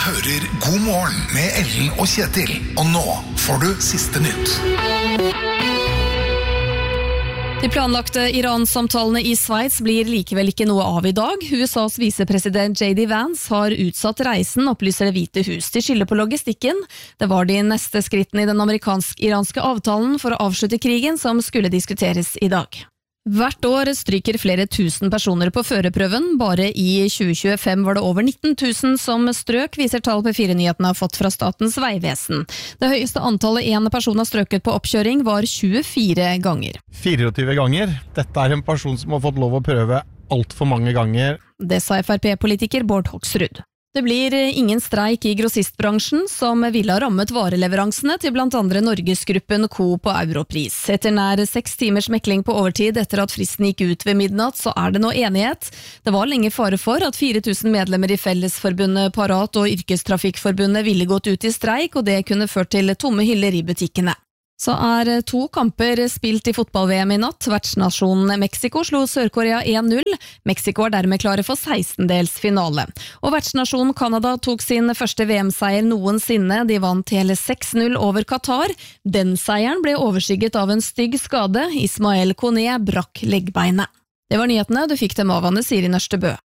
hører God morgen med Ellen og Kjetil. Og nå får du siste nytt. De planlagte Iran-samtalene i Sveits blir likevel ikke noe av i dag. USAs visepresident J.D. Vance har utsatt reisen, opplyser Det hvite hus. De skylder på logistikken. Det var de neste skrittene i den amerikansk-iranske avtalen for å avslutte krigen som skulle diskuteres i dag. Hvert år stryker flere tusen personer på førerprøven. Bare i 2025 var det over 19 000 som strøk, viser tall P4-nyhetene har fått fra Statens vegvesen. Det høyeste antallet en person har strøket på oppkjøring var 24 ganger. 24 ganger? Dette en person som har fått lov å prøve alt for mange ganger. Det sa FrP-politiker Bård Hoksrud. Det blir ingen streik i grossistbransjen, som ville ha rammet vareleveransene til blant andre Norgesgruppen Coop og Europris. Etter nær 6 timers mekling på overtid etter at fristen gikk ut ved midnatt, så det nå enighet. Det var lenge fare for at 4000 medlemmer i Fellesforbundet Parat og Yrkestrafikkforbundet ville gått ut i streik, og det kunne ført til tomme hyller i butikkene. Så 2 kamper spilt i fotball-VM i natt. Vertsnasjonen Mexico slo Sør-Korea 1-0. Mexico dermed klare for 16-dels finale. Og vertsnasjonen Canada tok sin første VM-seier noensinne. De vant hele 6-0 over Qatar. Den seieren ble overskygget av en stygg skade. Ismael Koné brakk leggbeinet. Det var nyhetene. Du fikk dem av Anne Siri Nørstebø.